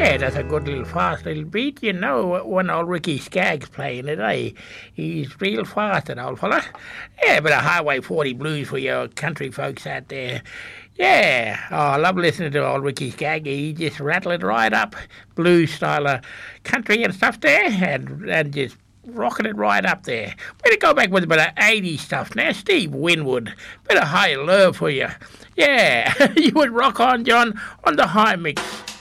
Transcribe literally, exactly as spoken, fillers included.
Yeah, that's a good little fast little beat. You know, when old Ricky Skaggs playing it, eh? He's real fast, that old fella. Yeah, but a Highway forty blues for your country folks out there. Yeah, oh, I love listening to old Ricky Skaggs. He just rattle it right up, blues style of country and stuff there, and and just rocking it right up there. Better go back with a bit of eighties stuff now. Steve Winwood, bit of high love for you. Yeah, you would rock on, John, on the high mix.